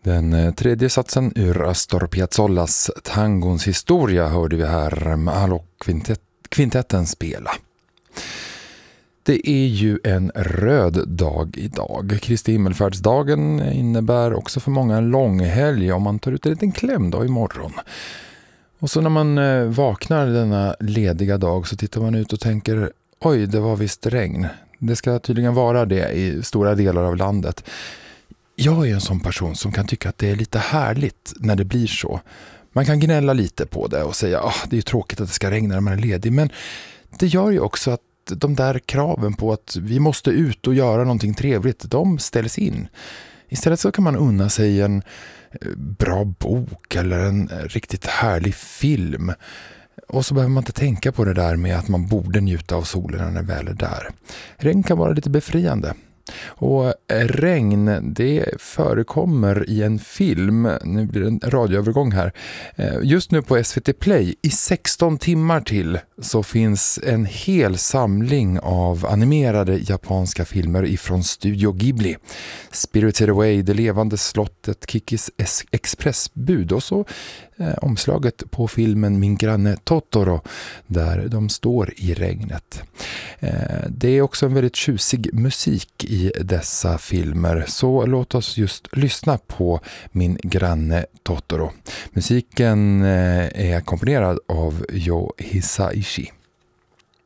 Den tredje satsen ur Astor Piazzolas Tangons historia hörde vi här med Ahlokvintetten spela. Det är ju en röd dag idag. Kristi himmelfärdsdagen innebär också för många en lång helg om man tar ut en liten klämdag imorgon. Och så när man vaknar denna lediga dag så tittar man ut och tänker, oj, det var visst regn. Det ska tydligen vara det i stora delar av landet. Jag är en sån person som kan tycka att det är lite härligt när det blir så. Man kan gnälla lite på det och säga det är ju tråkigt att det ska regna när man är ledig. Men det gör ju också att de där kraven på att vi måste ut och göra någonting trevligt, de ställs in. Istället så kan man unna sig en bra bok eller en riktigt härlig film. Och så behöver man inte tänka på det där med att man borde njuta av solen när den väl är där. Regn kan vara lite befriande. Och regn, det förekommer i en film, nu blir det en radioövergång här, just nu på SVT Play i 16 timmar till så finns en hel samling av animerade japanska filmer ifrån Studio Ghibli. Spirited Away, Det levande slottet, Kikis expressbud och så omslaget på filmen Min granne Totoro där de står i regnet. Det är också en väldigt tjusig musik i dessa filmer, så låt oss just lyssna på Min granne Totoro. Musiken är komponerad av Yo Hisaishi.